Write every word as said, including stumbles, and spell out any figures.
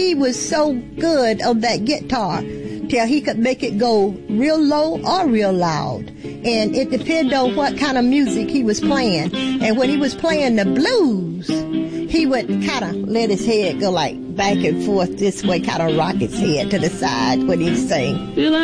he was so good on that guitar till he could make it go real low or real loud. And it depended on what kind of music he was playing. And when he was playing the blues, he would kind of let his head go like back and forth this way, kind of rock his head to the side when he sang.